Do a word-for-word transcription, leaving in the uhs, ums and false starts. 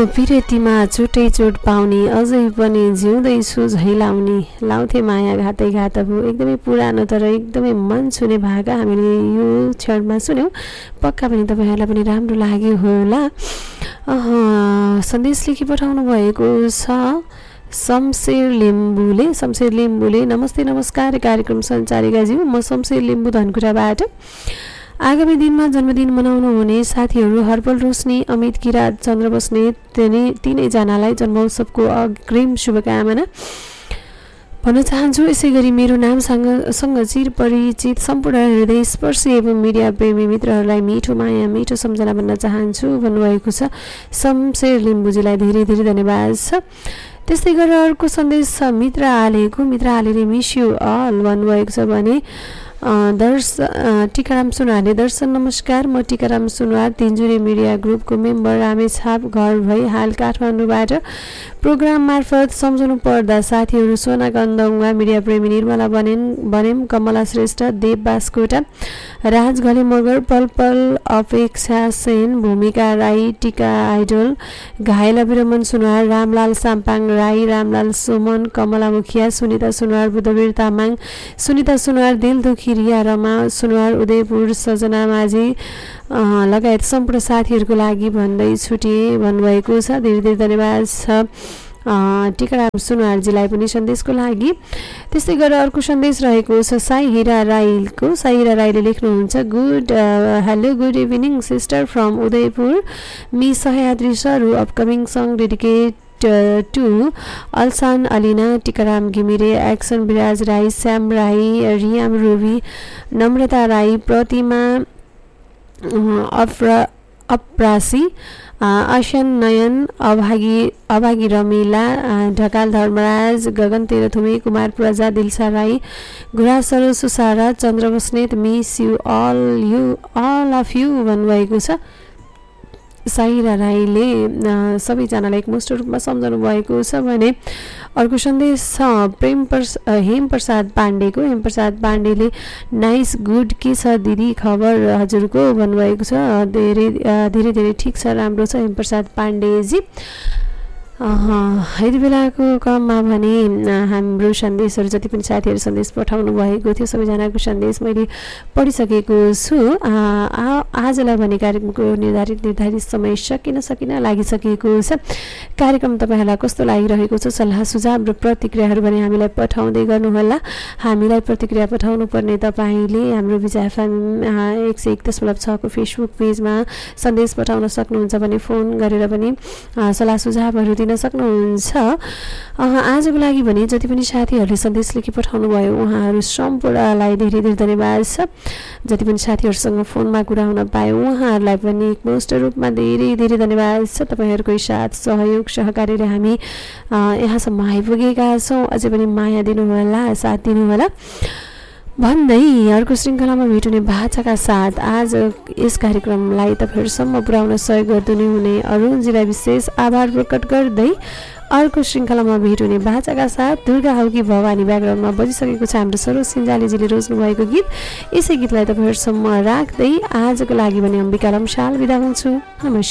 पिरेतीमा चोटै चोट पाउने अझै पनि जिउँदैछु झैलाउने लाउँथे माया घातै घात भयो। एकदमै पुरानो तर एकदमै मन छुने भाका हामीले यो क्षणमा सुन्यौँ। पक्का पनि तपाईँहरूलाई पनि राम्रो लाग्यो होला। सन्देश लेखी पठाउनु भएको छ शमशेर लिम्बूले शमशेर लिम्बूले नमस्ते नमस्कार कार्यक्रम सञ्चारिकाज्यू, म शमशेर लिम्बू धनकुटाबाट। आगामी दिनमा जन्मदिन मनाउनु हुने साथीहरू हर्पल रोशनी, अमित किरात, चन्द्र बस्नेत तिनै तिनैजनालाई जन्मोत्सवको अग्रिम शुभकामना भन्न चाहन्छु। यसै गरी मेरो नामसँग सँग चिर परिचित सम्पूर्ण हृदय स्पर्शी एवं मिडिया प्रेमी मित्रहरूलाई मिठो माया मिठो सम्झना भन्न चाहन्छु भन्नुभएको छ शमशेर लिम्बूजीलाई धेरै धेरै धन्यवाद छ। त्यस्तै गरेर अर्को सन्देश छ मित्र आलेको। मित्र आलेले मिस यु अल भन्नुभएको छ भने दर्श टिकाराम सुनवारले दर्शन नमस्कार, म टिकाराम सुनवार तिनजुरे मिडिया ग्रुपको मेम्बर रामेछाप घर भई हाल काठमाडौँबाट प्रोग्राम मार्फत सम्झनु पर्दा साथीहरू सोना गन्धौवा, मिडिया प्रेमी निर्मला बनेन बनेम, कमला श्रेष्ठ, देव बास्कोटा, राज घले मगर, पल पल अपेक्षा सेन, भूमिका राई, टिका आइडल, घायल अभिरमन सुनवार, रामलाल साम्पाङ राई, रामलाल सुमन, कमला मुखिया, सुनिता सुनवार, बुद्धवीर तामाङ, सुनिता सुनवार, दिलदुखी रिया रमा सुनवार, उदयपुर सजना माझी लगायत सम्पूर्ण साथीहरूको लागि भन्दै छुटिए भन्नुभएको छ। धेरै धेरै धन्यवाद छ टिकाराम सुनवारजीलाई पनि सन्देशको लागि। त्यस्तै गरेर अर्को सन्देश रहेको छ साई हिरा राईको। साई हिरा राईले लेख्नुहुन्छ good hello good evening sister from Udaipur, me Sahyadri sir upcoming song dedicate to अल्सान Alina, Tikaram Ghimire, action Viraj Rai, Shyam Rai, realm ruby, Namrata Rai, प्रतिमा अफ्रा अप्रासी, आशन नयन, अभागी अभागी रमिला, ढकाल धर्मराज, गगन तेह्रथुमे, कुमार प्रजा, दिलसा राई, गुरासरो सुसारा, चन्द्र Basnet, miss you all you all of you भन्नुभएको छ। साइरा राईले सबैजनालाई एकमुष्ट रूपमा सम्झाउनु भएको छ भने अर्को सन्देश छ प्रेम प्रस हेम प्रसाद पाण्डेको। हेम प्रसाद पाण्डेले नाइस गुड के छ दिदी खबर हजुरको भन्नुभएको छ। धेरै धेरै धेरै ठिक छ, राम्रो छ हेम प्रसाद पाण्डेजी। यति बेलाको क्रममा भने हाम्रो सन्देशहरू जति पनि साथीहरू सन्देश पठाउनु भएको थियो सबैजनाको सन्देश मैले पढिसकेको छु। आजलाई भने कार्यक्रमको निर्धारित निर्धारित समय सकिन सकिन लागिसकेको छ। कार्यक्रम तपाईँहरूलाई कस्तो लागिरहेको छ, सल्लाह सुझाव र प्रतिक्रियाहरू भने हामीलाई पठाउँदै गर्नुहोला। हामीलाई प्रतिक्रिया पठाउनु पर्ने तपाईँले हाम्रो विजय एफएम एक सय एक दशमलव छको फेसबुक पेजमा सन्देश पठाउन सक्नुहुन्छ भने फोन गरेर पनि सल्लाह सुझावहरू दिन सक्नुहुन्छ। आजको लागि भने जति पनि साथीहरूले सन्देश लेखी पठाउनु भयो उहाँहरू सम्पूर्णलाई धेरै धेरै धन्यवाद छ। जति पनि साथीहरूसँग फोनमा कुरा हुन पायो उहाँहरूलाई पनि एकमुष्ट रूपमा धेरै धेरै धन्यवाद छ। तपाईँहरूकै साथ सहयोग सहकार्यले हामी यहाँसम्म आइपुगेका छौँ। अझै पनि माया दिनुहोला, साथ दिनुहोला भन्दै अर्को श्रृङ्खलामा भेटुने भाषाका साथ आज यस कार्यक्रमलाई तपाईँहरूसम्म पुर्याउन सहयोग गरिदिनु हुने अरुणजीलाई विशेष आभार प्रकट गर्दै अर्को श्रृङ्खलामा भेटुने भाषाका साथ दुर्गा हौकी भवानी ब्याकग्राउन्डमा बजिसकेको छ हाम्रो सरोज सिन्जालीजीले रोज्नुभएको गीत। यसै गीतलाई तपाईँहरूसम्म राख्दै आजको लागि भने अम्बिका रमशाल बिदा हुन्छु। नमस्कार।